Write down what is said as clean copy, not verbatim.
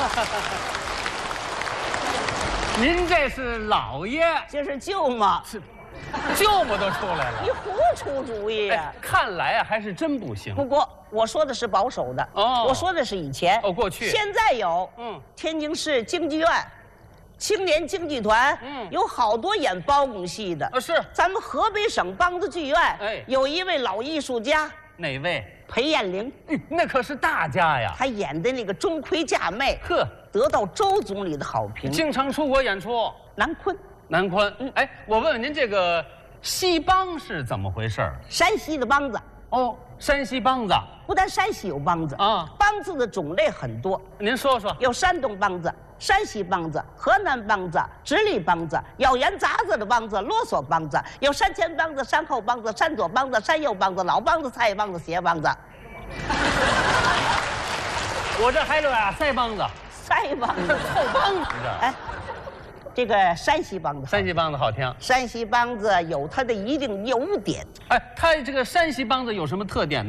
您这是老爷， 这是舅妈， 是舅母都出来了。 你胡出主意呀、 看来啊，还是真不行。 不过我说的是保守的，我说的是以前， 过去。 现在有，天津市京剧院、青年京剧团，有好多演包公戏的。 是。 咱们河北省梆子剧院，有一位老艺术家， 哪位？ 裴艳玲。 那可是大家呀。 他演的那个钟馗嫁妹， 呵， 得到周总理的好评， 经常出国演出。 南昆。 我问问您，这个戏梆是怎么回事？ 山西的梆子。 哦，山西梆子。 不但山西有梆子啊，梆子的种类很多。 您说说。 有山东梆子、山西梆子、河南梆子、直隶梆子、咬言杂子的梆子、啰嗦梆子，有山前梆子、山后梆子、山左梆子、山右梆子、老梆子、菜梆子、斜梆子。 我这还有俩腮帮子。 腮帮子、 后梆子。 这个山西梆子， 山西梆子好听。 山西梆子有它的一定优点。 它这个山西梆子有什么特点呢？